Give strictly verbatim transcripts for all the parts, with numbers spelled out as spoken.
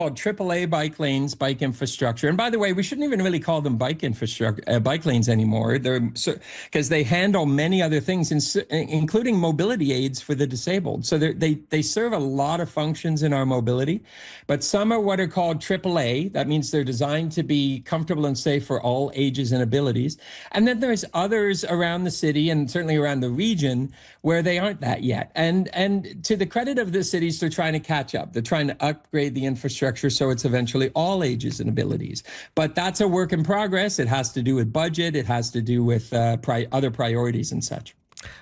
called triple A bike lanes, bike infrastructure. And by the way, we shouldn't even really call them bike infrastructure, uh, bike lanes anymore. They're because they handle many other things, including mobility aids for the disabled. So they they serve a lot of functions in our mobility, but some are what are called triple A. That means they're designed to be comfortable and safe for all ages and abilities. And then there's others around the city and certainly around the region where they aren't that yet. And and to the credit of the cities, they're trying to catch up. They're trying to upgrade the infrastructure so it's eventually all ages and abilities. But that's a work in progress. It has to do with budget. It has to do with uh, pri- other priorities and such.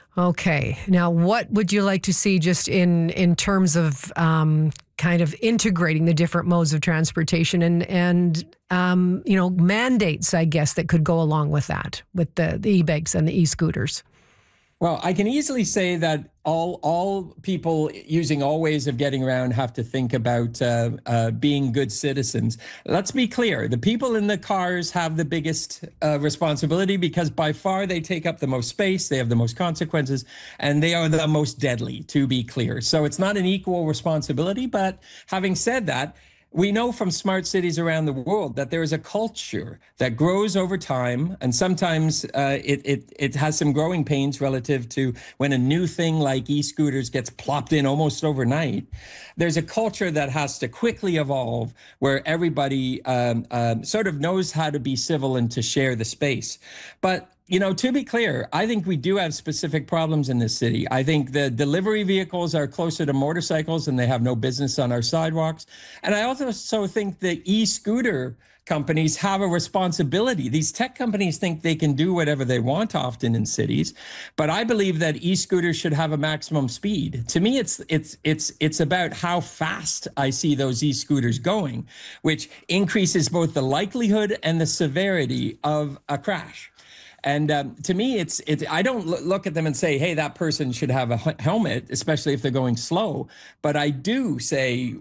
Okay. Now, what would you like to see just in, in terms of um, kind of integrating the different modes of transportation and, and um, you know, mandates, I guess, that could go along with that, with the, the e-bikes and the e-scooters? Well, I can easily say that all all people using all ways of getting around have to think about uh, uh, being good citizens. Let's be clear. The people in the cars have the biggest uh, responsibility because by far they take up the most space, they have the most consequences, and they are the most deadly, to be clear. So it's not an equal responsibility. But having said that, we know from smart cities around the world that there is a culture that grows over time, and sometimes uh, it, it it has some growing pains relative to when a new thing like e-scooters gets plopped in almost overnight. There's a culture that has to quickly evolve where everybody um, um, sort of knows how to be civil and to share the space. But you know, to be clear, I think we do have specific problems in this city. I think the delivery vehicles are closer to motorcycles and they have no business on our sidewalks. And I also think the e-scooter companies have a responsibility. These tech companies think they can do whatever they want often in cities, but I believe that e-scooters should have a maximum speed. To me, it's it's it's it's about how fast I see those e-scooters going, which increases both the likelihood and the severity of a crash. And um, to me, it's it's. I don't look at them and say, hey, that person should have a helmet, especially if they're going slow. But I do say,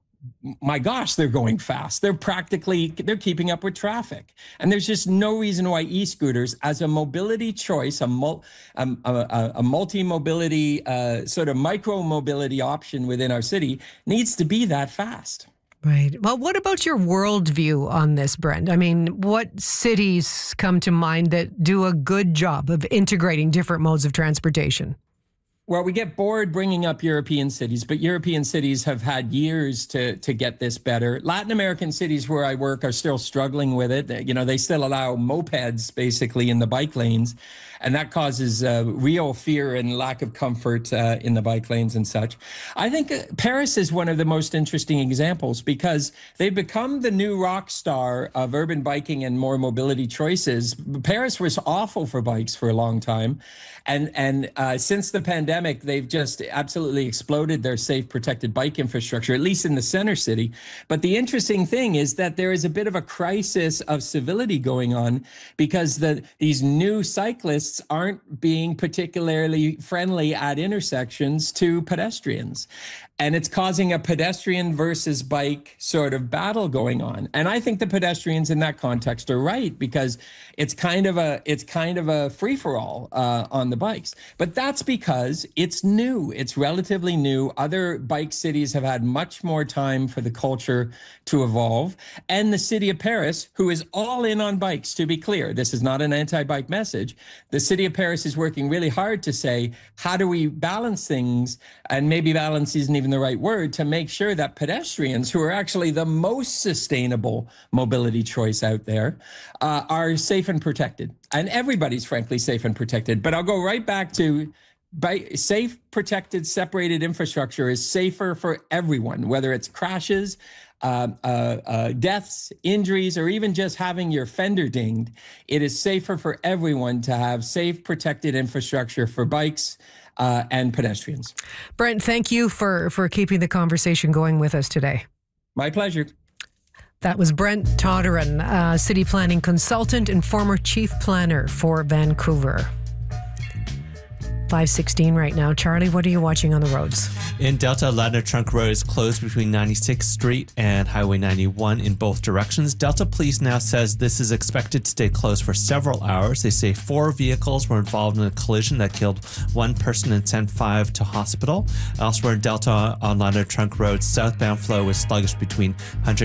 my gosh, they're going fast. They're practically, they're keeping up with traffic. And there's just no reason why e-scooters as a mobility choice, a, mul- um, a, a multi-mobility, uh, sort of micro-mobility option within our city needs to be that fast. Right. Well, what about your worldview on this, Brent? I mean, what cities come to mind that do a good job of integrating different modes of transportation? Well, we get bored bringing up European cities, but European cities have had years to to get this better. Latin American cities where I work are still struggling with it. You know, they still allow mopeds basically in the bike lanes, and that causes uh, real fear and lack of comfort uh, in the bike lanes and such. I think uh, Paris is one of the most interesting examples because they've become the new rock star of urban biking and more mobility choices. Paris was awful for bikes for a long time, and and uh, since the pandemic, they've just absolutely exploded their safe, protected bike infrastructure, at least in the center city. But the interesting thing is that there is a bit of a crisis of civility going on because the, these new cyclists aren't being particularly friendly at intersections to pedestrians. And it's causing a pedestrian versus bike sort of battle going on. And I think the pedestrians in that context are right because it's kind of a it's kind of a free-for-all uh, on the bikes. But that's because it's new. It's relatively new. Other bike cities have had much more time for the culture to evolve. And the city of Paris, who is all in on bikes, to be clear, this is not an anti-bike message. The city of Paris is working really hard to say, how do we balance things? And maybe balance isn't even the right word, to make sure that pedestrians, who are actually the most sustainable mobility choice out there, uh, are safe and protected. And everybody's frankly safe and protected. But I'll go right back to by safe, protected, separated infrastructure is safer for everyone, whether it's crashes, uh, uh, uh, deaths, injuries, or even just having your fender dinged. It is safer for everyone to have safe, protected infrastructure for bikes uh, and pedestrians. Brent, thank you for, for keeping the conversation going with us today. My pleasure. That was Brent Toderen, uh, city planning consultant and former chief planner for Vancouver. five sixteen right now. Charlie, what are you watching on the roads? In Delta, Ladner Trunk Road is closed between ninety-sixth Street and Highway ninety-one in both directions. Delta Police now says this is expected to stay closed for several hours. They say four vehicles were involved in a collision that killed one person and sent five to hospital. Elsewhere in Delta on Ladner Trunk Road, southbound flow is sluggish between one hundred